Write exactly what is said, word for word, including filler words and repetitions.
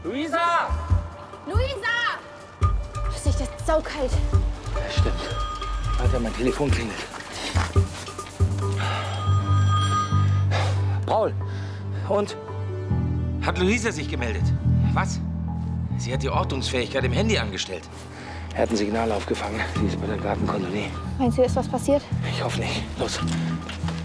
Luisa! Luisa! Was ist das saukalt? Das stimmt. Warte, mein Telefon klingelt. Paul! Und? Hat Luisa sich gemeldet? Was? Sie hat die Ortungsfähigkeit im Handy angestellt. Er hat ein Signal aufgefangen. Sie ist bei der Gartenkolonie. Meinst du, ist was passiert? Ich hoffe nicht. Los.